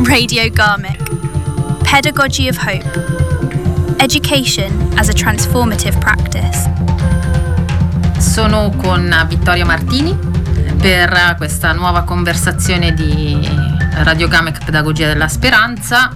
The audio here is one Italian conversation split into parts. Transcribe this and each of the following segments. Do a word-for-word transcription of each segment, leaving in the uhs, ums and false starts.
Radio Garmick. Pedagogy of Hope. Education as a transformative practice. Sono con Vittoria Martini per questa nuova conversazione di Radio Garmick Pedagogia della Speranza.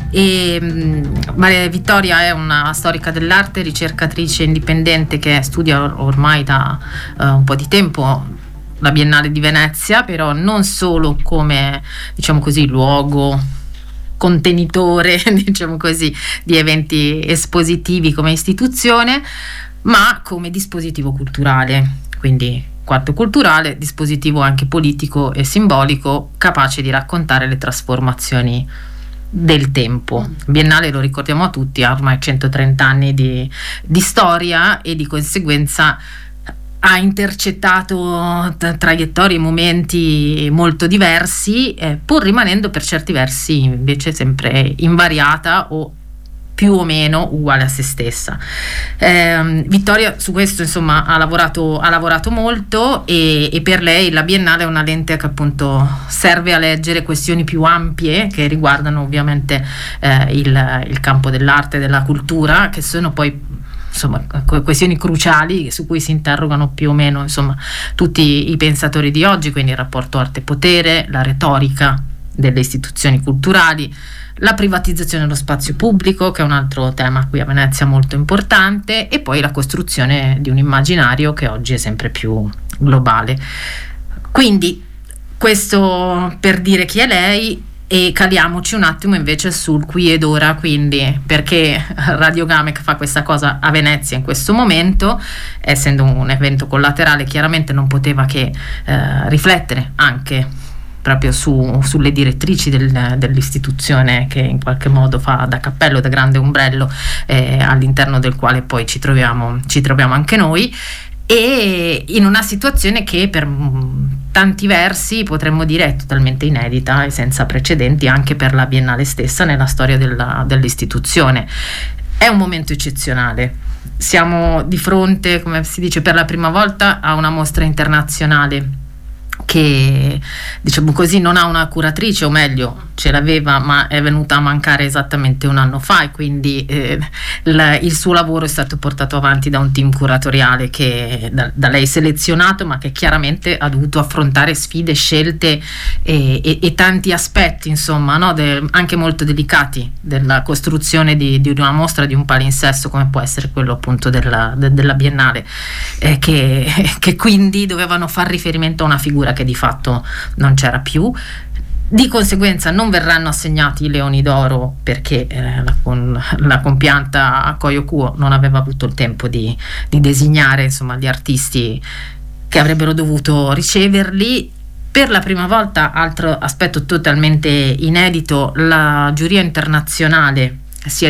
E Maria Vittoria è una storica dell'arte, ricercatrice indipendente che studia or- ormai da uh, un po' di tempo la Biennale di Venezia, però non solo come, diciamo così, luogo contenitore, diciamo così, di eventi espositivi come istituzione, ma come dispositivo culturale, quindi quanto culturale, dispositivo anche politico e simbolico, capace di raccontare le trasformazioni del tempo. Biennale, lo ricordiamo a tutti, ha ormai centotrenta anni di, di storia e di conseguenza ha intercettato t- traiettorie, momenti molto diversi, eh, pur rimanendo per certi versi invece sempre invariata o più o meno uguale a se stessa. Eh, Vittoria su questo insomma ha lavorato, ha lavorato molto e, e per lei la Biennale è una lente che appunto serve a leggere questioni più ampie che riguardano ovviamente eh, il, il campo dell'arte e della cultura, che sono poi insomma questioni cruciali su cui si interrogano più o meno insomma tutti i pensatori di oggi, quindi il rapporto arte-potere, la retorica delle istituzioni culturali, la privatizzazione dello spazio pubblico, che è un altro tema qui a Venezia molto importante, e poi la costruzione di un immaginario che oggi è sempre più globale. Quindi questo per dire chi è lei, e caliamoci un attimo invece sul qui ed ora, quindi perché Radio Garmick fa questa cosa a Venezia in questo momento, essendo un evento collaterale chiaramente non poteva che eh, riflettere anche proprio su, sulle direttrici del, dell'istituzione che in qualche modo fa da cappello, da grande ombrello eh, all'interno del quale poi ci troviamo, ci troviamo anche noi, e in una situazione che per tanti versi potremmo dire è totalmente inedita e senza precedenti anche per la Biennale stessa nella storia della, dell'istituzione. È un momento eccezionale. Siamo di fronte, come si dice, per la prima volta a una mostra internazionale che, diciamo così, non ha una curatrice, o meglio ce l'aveva ma è venuta a mancare esattamente un anno fa, e quindi eh, il, il suo lavoro è stato portato avanti da un team curatoriale che da, da lei selezionato, ma che chiaramente ha dovuto affrontare sfide, scelte e, e, e tanti aspetti insomma no, de, anche molto delicati della costruzione di, di una mostra, di un palinsesto come può essere quello appunto della, de, della Biennale, eh, che, che quindi dovevano far riferimento a una figura che di fatto non c'era più. Di conseguenza non verranno assegnati i Leoni d'Oro perché eh, la, con, la compianta Koyo Kuo non aveva avuto il tempo di, di designare insomma gli artisti che avrebbero dovuto riceverli. Per la prima volta, altro aspetto totalmente inedito, la giuria internazionale sia